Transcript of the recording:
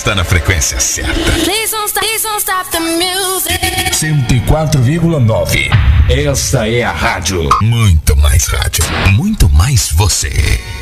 está na frequência certa. Please don't stop the music. 104,9. Esta é a rádio. Muito mais rádio. Muito mais você.